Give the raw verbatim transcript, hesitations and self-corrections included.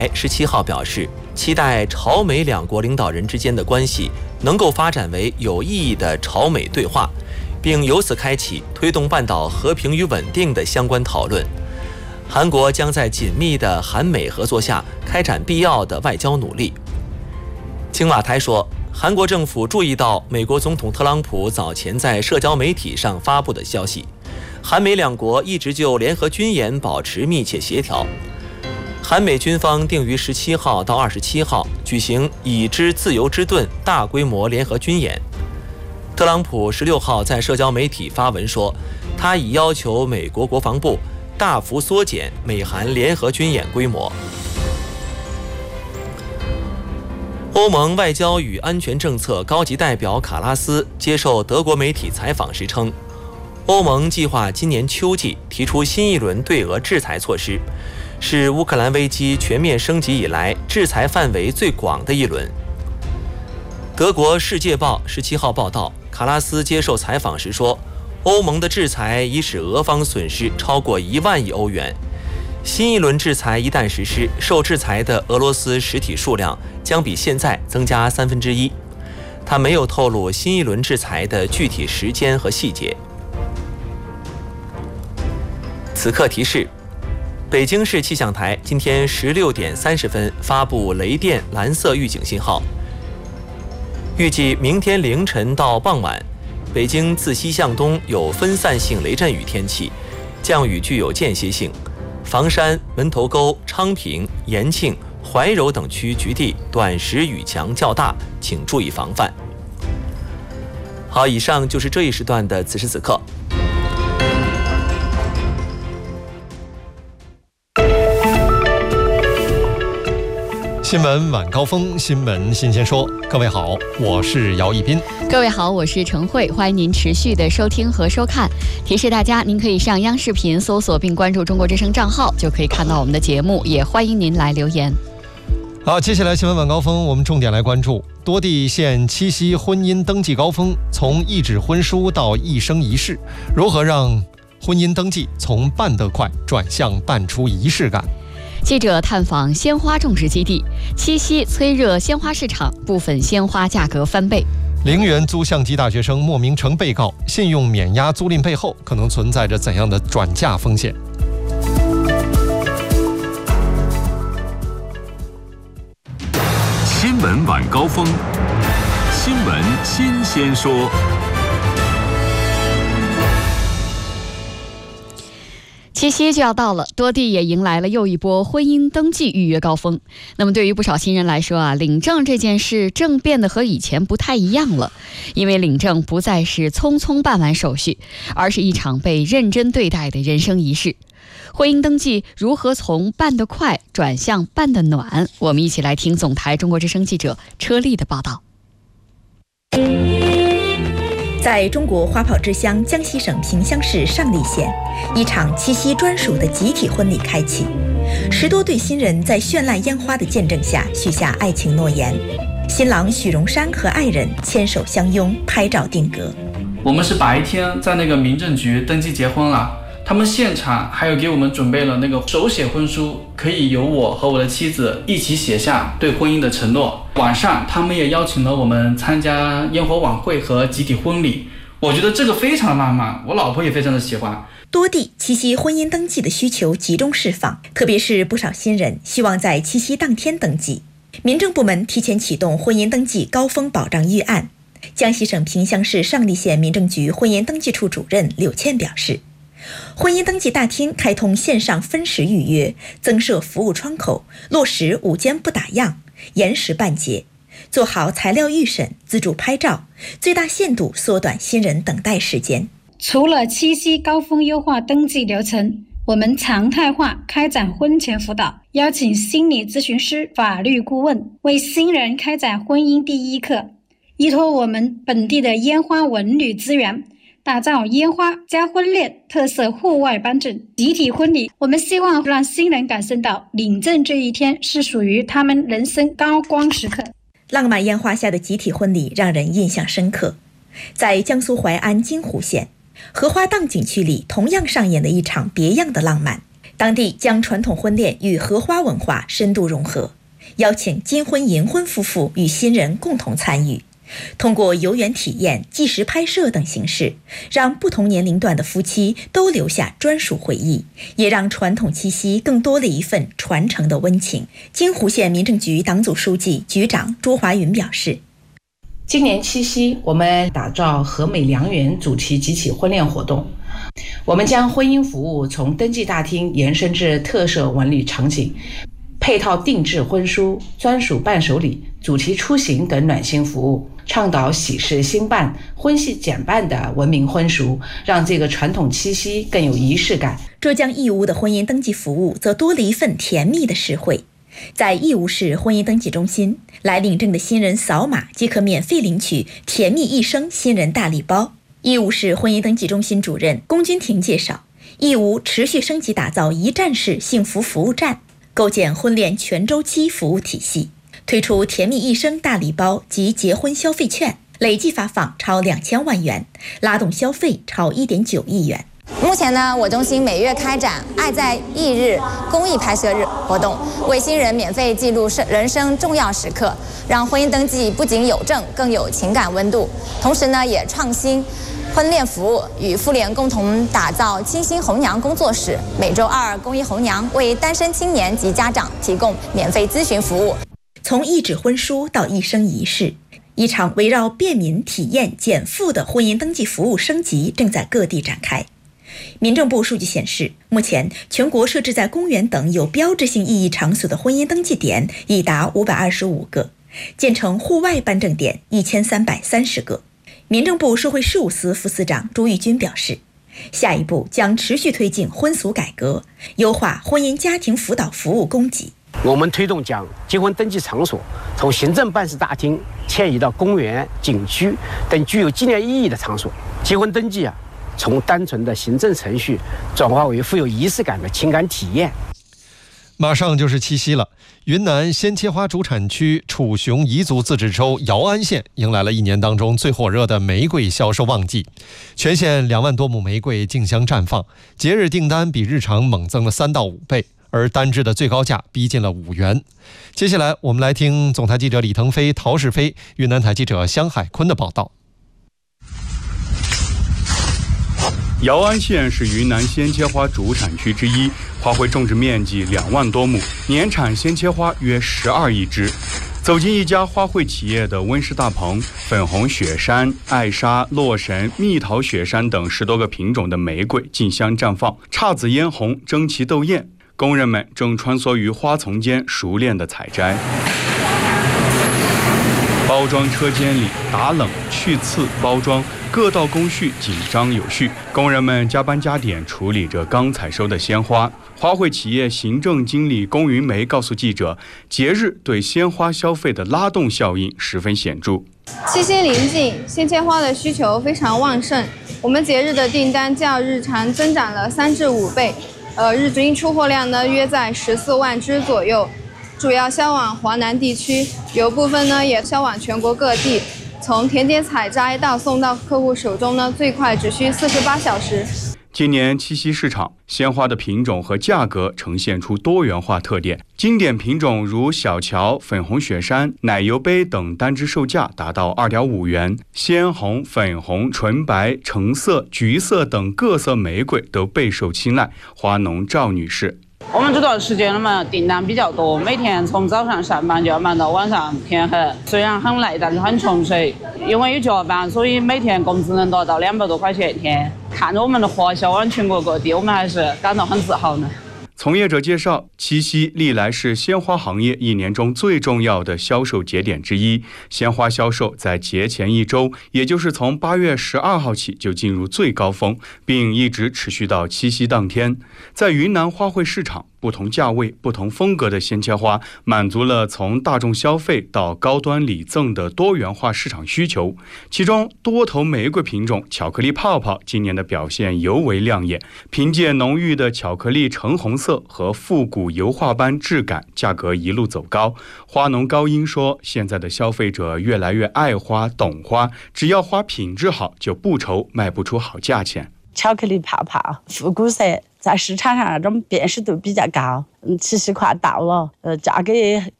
十七号表示，期待朝美两国领导人之间的关系能够发展为有意义的朝美对话，并由此开启推动半岛和平与稳定的相关讨论。韩国将在紧密的韩美合作下开展必要的外交努力。青瓦台说，韩国政府注意到美国总统特朗普早前在社交媒体上发布的消息，韩美两国一直就联合军演保持密切协调。韩美军方定于十七号到二十七号举行已知自由之盾大规模联合军演。特朗普十六号在社交媒体发文说，他已要求美国国防部大幅缩减美韩联合军演规模。欧盟外交与安全政策高级代表卡拉斯接受德国媒体采访时称，欧盟计划今年秋季提出新一轮对俄制裁措施，是乌克兰危机全面升级以来制裁范围最广的一轮。德国《世界报》十七号报道，卡拉斯接受采访时说，欧盟的制裁已使俄方损失超过一万亿欧元。新一轮制裁一旦实施，受制裁的俄罗斯实体数量将比现在增加三分之一。他没有透露新一轮制裁的具体时间和细节。此刻提示：北京市气象台今天十六点三十分发布雷电蓝色预警信号，预计明天凌晨到傍晚，北京自西向东有分散性雷阵雨天气，降雨具有间歇性。房山、门头沟、昌平、延庆、怀柔等区局地短时雨强较大，请注意防范。好，以上就是这一时段的此时此刻。 新闻晚高峰，新闻新鲜说。各位好，我是姚一斌。 各位好，我是陈慧，欢迎您持续的收听和收看。提示大家，您可以上央视频搜索并关注中国之声账号，就可以看到我们的节目，也欢迎您来留言。 好，接下来新闻晚高峰，我们重点来关注多地现七夕婚姻登记高峰，从一纸婚书到一生一世，如何让婚姻登记从办得快转向办出仪式感？ 记者探访鲜花种植基地，七夕催热鲜花市场，部分鲜花价格翻倍。 陵园租相机大学生莫名成被告，信用免押租赁背后可能存在着怎样的转嫁风险？ 新闻晚高峰，新闻新鲜说。 七夕就要到了，多地也迎来了又一波婚姻登记预约高峰。那么对于不少新人来说啊，领证这件事正变得和以前不太一样了，因为领证不再是匆匆办完手续，而是一场被认真对待的人生仪式。婚姻登记如何从办得快转向办得暖？我们一起来听总台中国之声记者车丽的报道。 在中国花炮之乡江西省萍乡市上栗县，一场七夕专属的集体婚礼开启。十多对新人在绚烂烟花的见证下许下爱情诺言。新郎许荣山和爱人牵手相拥，拍照定格。 我们是白天在那个民政局登记结婚了，他们现场还有给我们准备了那个手写婚书，可以由我和我的妻子一起写下对婚姻的承诺。晚上他们也邀请了我们参加烟火晚会和集体婚礼，我觉得这个非常浪漫，我老婆也非常的喜欢。 多地七夕婚姻登记的需求集中释放，特别是不少新人希望在七夕当天登记。民政部门提前启动婚姻登记高峰保障预案。江西省萍乡市上栗县民政局婚姻登记处主任柳倩表示，婚姻登记大厅开通线上分时预约，增设服务窗口，落实午间不打烊，延时办结，做好材料预审、自助拍照，最大限度缩短新人等待时间。 除了七夕高峰优化登记流程，我们常态化开展婚前辅导，邀请心理咨询师、法律顾问为新人开展婚姻第一课，依托我们本地的烟花文旅资源，打造烟花加婚恋特色户外颁证集体婚礼。我们希望让新人感受到领证这一天是属于他们人生高光时刻。 浪漫烟花下的集体婚礼让人印象深刻。在江苏淮安金湖县荷花荡景区里同样上演了一场别样的浪漫。 当地将传统婚恋与荷花文化深度融合，邀请金婚银婚夫妇与新人共同参与，通过游园体验、纪实拍摄等形式，让不同年龄段的夫妻都留下专属回忆，也让传统七夕更多了一份传承的温情。金湖县民政局党组书记、局长朱华云表示， 今年七夕，我们打造和美良缘主题集体婚恋活动，我们将婚姻服务从登记大厅延伸至特色文旅场景，配套定制婚书、专属伴手礼、主题出行等暖心服务，倡导喜事兴办、婚系减半的文明婚俗，让这个传统七夕更有仪式感。 浙江义乌的婚姻登记服务则多了一份甜蜜的实惠。在义乌市婚姻登记中心，来领证的新人扫码即可免费领取甜蜜一生新人大礼包。义乌市婚姻登记中心主任龚君婷介绍，义乌持续升级打造一站式幸福服务站，构建婚恋全周期服务体系，推出甜蜜一生大礼包及结婚消费券，累计发放超两千万元，拉动消费超一点九亿元。 目前呢，我中心每月开展“爱在忆日”公益拍摄日活动，为新人免费记录人生重要时刻，让婚姻登记不仅有证，更有情感温度。同时呢，也创新婚恋服务，与妇联共同打造金星红娘工作室，每周二公益红娘为单身青年及家长提供免费咨询服务。 从一纸婚书到一生一世，一场围绕便民、体验、减负的婚姻登记服务升级正在各地展开。民政部数据显示，目前全国设置在公园等有标志性意义场所的婚姻登记点已达五百二十五个，建成户外办证点一千三百三十个。民政部社会事务司副司长朱玉军表示，下一步将持续推进婚俗改革，优化婚姻家庭辅导服务供给。 我们推动将结婚登记场所从行政办事大厅迁移到公园、景区等具有纪念意义的场所。结婚登记啊，从单纯的行政程序转化为富有仪式感的情感体验。 马上就是七夕了，云南鲜切花主产区楚雄彝族自治州姚安县迎来了一年当中最火热的玫瑰销售旺季，全县两万多亩玫瑰竞相绽放，节日订单比日常猛增了三到五倍，而单支的最高价逼近了五元。接下来我们来听总台记者李腾飞、陶世飞、云南台记者香海坤的报道。 姚安县是云南鲜切花主产区之一，花卉种植面积两万多亩，年产鲜切花约十二亿枝。走进一家花卉企业的温室大棚，粉红雪山、艾莎、洛神、蜜桃雪山等十多个品种的玫瑰竞相绽放，姹紫嫣红，争奇斗艳。工人们正穿梭于花丛间，熟练地采摘。包装车间里打冷、去刺、包装各道工序紧张有序，工人们加班加点处理着刚采收的鲜花。花卉企业行政经理龚云梅告诉记者，节日对鲜花消费的拉动效应十分显著。 七夕临近，鲜切花的需求非常旺盛，我们节日的订单较日常增长了三至五倍，呃，日均出货量呢约在十四万支左右。主要销往华南地区，有部分呢也销往全国各地。从田间采摘到送到客户手中呢，最快只需四十八小时。 今年七夕市场，鲜花的品种和价格呈现出多元化特点。经典品种如小乔、粉红雪山、奶油杯等单支售价达到二点五元，鲜红、粉红、纯白、橙色、橘色等各色玫瑰都备受青睐。花农赵女士。 我们这段时间嘛，订单比较多，每天从早上上班就要忙到晚上天黑。虽然很累，但是很充实。因为有加班，所以每天工资能达到两百多块钱一天。看着我们的花销往全国各地，我们还是感到很自豪呢。 从业者介绍，七夕历来是鲜花行业一年中最重要的销售节点之一。鲜花销售在节前一周，也就是从八月十二号起就进入最高峰，并一直持续到七夕当天。在云南花卉市场，不同价位、不同风格的鲜切花，满足了从大众消费到高端礼赠的多元化市场需求。其中，多头玫瑰品种巧克力泡泡今年的表现尤为亮眼，凭借浓郁的巧克力橙红色和复古油画般质感，价格一路走高。花农高英说，现在的消费者越来越爱花、懂花，只要花品质好，就不愁卖不出好价钱。 巧克力泡泡、复古色、 在市场上那种辨识度比较高。嗯，七夕快到了，呃，价格也